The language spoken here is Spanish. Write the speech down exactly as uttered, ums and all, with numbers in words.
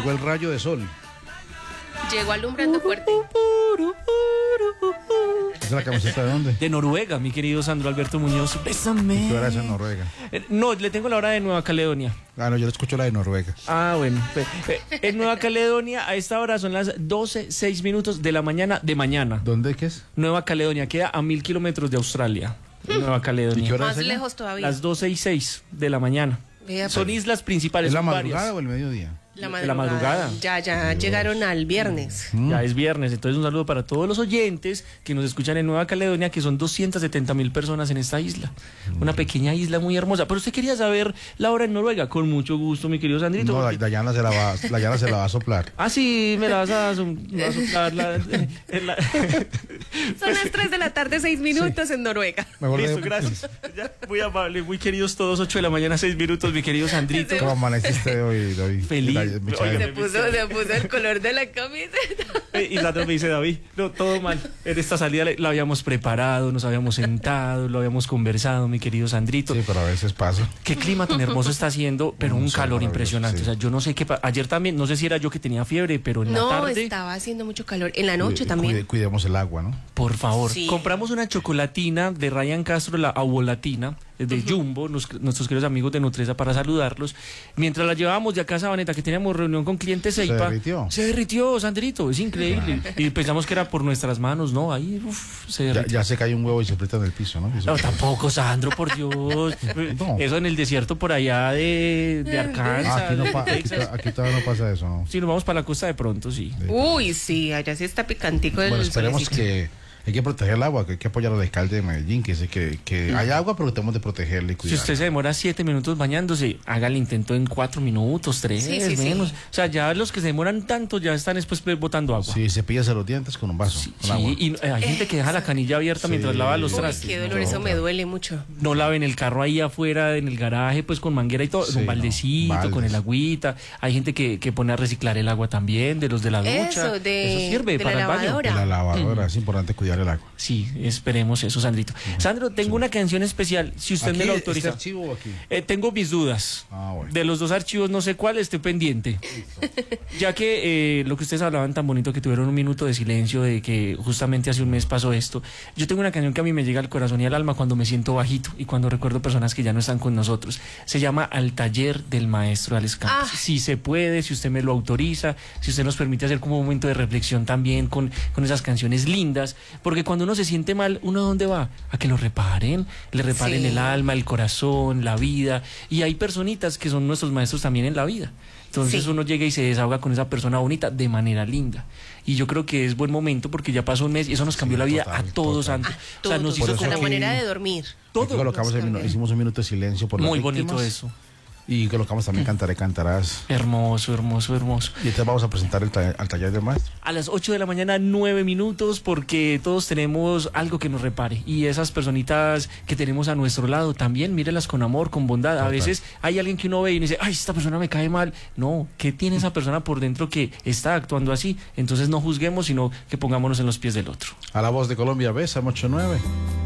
llegó el rayo de sol. Llegó alumbrando fuerte. ¿Esa es la camiseta de dónde? De Noruega, mi querido Sandro Alberto Muñoz. Bésame. ¿Qué hora es en Noruega? Eh, no, le tengo la hora de Nueva Caledonia. Ah, no, yo le escucho la de Noruega. Ah, bueno. Eh, en Nueva Caledonia, a esta hora son las doce, seis minutos de la mañana de mañana. ¿Dónde qué es? Nueva Caledonia, queda a mil kilómetros de Australia. Nueva Caledonia. ¿Y qué hora Más es allá? lejos todavía. Las doce y seis de la mañana. Vea, Son pues, islas principales. ¿Es la son madrugada varias. o el mediodía? la la madrugada. Ya, ya llegaron al viernes. Ya es viernes, entonces un saludo para todos los oyentes que nos escuchan en Nueva Caledonia, que son doscientas setenta mil personas en esta isla. Una pequeña isla muy hermosa. Pero usted quería saber la hora en Noruega. Con mucho gusto, mi querido Sandrito. No, porque- Dayana se la va, Dayana se la va a soplar. Ah, sí, me la vas a, som- me vas a soplar. La, en la- Son las tres de la tarde, seis minutos en Noruega. Mejor Listo, le- gracias. Ya, muy amable, muy queridos todos, ocho de la mañana, seis minutos, mi querido Sandrito. ¿Cómo amaneciste hoy, David? Feliz. Day- Michael. Se puso, se puso el color de la camiseta. Eh, Y Sandro me dice, David, no, todo mal. En esta salida le- la habíamos preparado, nos habíamos sentado, lo habíamos conversado, mi querido Sandrito. Sí, pero a veces pasa. Qué clima tan hermoso está haciendo, pero Un un sol calor maravilloso, impresionante. sí. O sea, yo no sé qué. pa- Ayer también, no sé si era yo que tenía fiebre, pero en la No, tarde. estaba haciendo mucho calor. En la noche Cuide- también. cuide- cuidemos el agua, ¿no? Por favor, Sí. compramos una chocolatina de Ryan Castro, la Abuelatina, de Jumbo, nos- nuestros queridos amigos de Nutresa, para saludarlos. Mientras la llevábamos de acá a Sabaneta, que teníamos reunión con clientes ¿Se Seipa. derritió? Se derritió, Sandrito, es increíble. Y pensamos que era por nuestras manos, ¿no? Ahí, uf, se Ya, derritió. ya se cae un huevo y se aprieta en el piso, ¿no? Eso- No, tampoco, Sandro, por Dios. No. Eso en el desierto por allá de, de Arkansas, Ah, aquí, no de pa- aquí, Texas. aquí todavía no pasa eso, ¿no? Si nos vamos para la costa de pronto, sí. Uy, sí, allá sí está picantico el Bueno, esperemos solecito. que hay que proteger el agua, que hay que apoyar al alcalde de Medellín, que dice que, que hay agua, pero que tenemos de protegerla y Si cuidarla. usted se demora siete minutos bañándose, haga el intento en cuatro minutos, tres, Sí, sí, sí. menos. O sea, ya los que se demoran tanto ya están después botando agua. Sí, cepíllase los dientes con un vaso, Sí, con agua. y eh, hay gente que deja la canilla abierta Sí. mientras lava los Uy, Uy, trastes. qué dolor, eso me duele mucho. No laven el carro ahí afuera en el garaje, pues con manguera y todo, Sí, con no, baldecito, baldes. con el agüita. Hay gente que, que pone a reciclar el agua también, de los de la ducha. Eso, de- Eso sirve de la para el baño. lavadora. De la lavadora, es importante cuidar el agua. Sí, esperemos eso, Sandrito. Sandro, tengo una canción especial, si usted ¿Aquí, me lo este autoriza. archivo o aquí? Eh, tengo mis dudas. Ah, bueno. De los dos archivos no sé cuál, esté pendiente. Ya que eh, lo que ustedes hablaban tan bonito, que tuvieron un minuto de silencio, de que justamente hace un mes pasó esto. Yo tengo una canción que a mí me llega al corazón y al alma cuando me siento bajito y cuando recuerdo personas que ya no están con nosotros. Se llama Al Taller del Maestro Alex Campos. Ah. Si se puede, si usted me lo autoriza, si usted nos permite hacer como un momento de reflexión también con, con esas canciones lindas, porque cuando uno se siente mal, ¿uno a dónde va? A que lo reparen, le reparen Sí. el alma, el corazón, la vida. Y hay personitas que son nuestros maestros también en la vida. Entonces Sí. uno llega y se desahoga con esa persona bonita de manera linda. Y yo creo que es buen momento porque ya pasó un mes y eso nos cambió Sí, la vida total, a todos, total. Sandro. A O sea, nos todos, hizo Por eso hasta la como aquí- manera de dormir. Aquí todo. colocamos nos el minu- cambia. hicimos un minuto de silencio por las Muy bonito víctimas. eso. Y colocamos también Cantaré, Cantarás. Hermoso, hermoso, hermoso. Y entonces vamos a presentar el ta- al taller del maestro. A las ocho de la mañana, nueve minutos, porque todos tenemos algo que nos repare. Y esas personitas que tenemos a nuestro lado también, mírelas con amor, con bondad. A Total. veces hay alguien que uno ve y dice, ay, esta persona me cae mal. No, ¿qué tiene esa persona por dentro que está actuando así? Entonces no juzguemos, sino que pongámonos en los pies del otro. A la voz de Colombia, Bésame ocho nueve.